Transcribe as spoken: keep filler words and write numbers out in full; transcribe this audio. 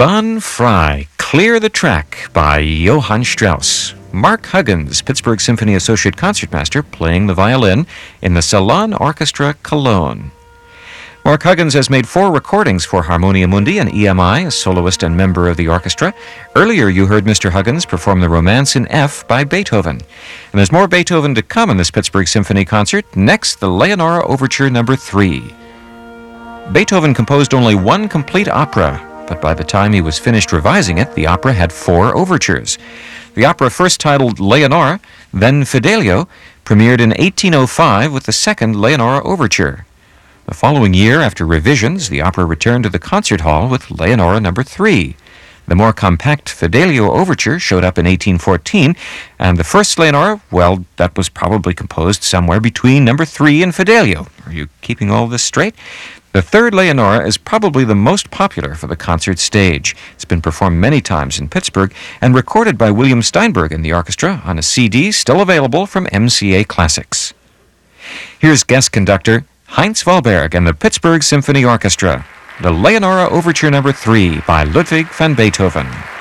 Spun Fry, Clear the Track by Johann Strauss. Mark Huggins, Pittsburgh Symphony Associate Concertmaster, playing the violin in the Salon Orchestra Cologne. Mark Huggins has made four recordings for Harmonia Mundi and E M I, a soloist and member of the orchestra. Earlier you heard Mister Huggins perform the Romance in F by Beethoven. And there's more Beethoven to come in this Pittsburgh Symphony concert. Next, the Leonora Overture Number three. Beethoven composed only one complete opera, but by the time he was finished revising it, the opera had four overtures. The opera, first titled Leonora, then Fidelio, premiered in eighteen oh five with the second Leonora Overture. The following year, after revisions, the opera returned to the concert hall with Leonora Number three. The more compact Fidelio Overture showed up in eighteen fourteen, and the first Leonora, well, that was probably composed somewhere between Number three and Fidelio. Are you keeping all this straight? The third Leonora is probably the most popular for the concert stage. It's been performed many times in Pittsburgh and recorded by William Steinberg in the orchestra on a C D still available from M C A Classics. Here's guest conductor Heinz Wahlberg and the Pittsburgh Symphony Orchestra, the Leonora Overture Number three by Ludwig van Beethoven.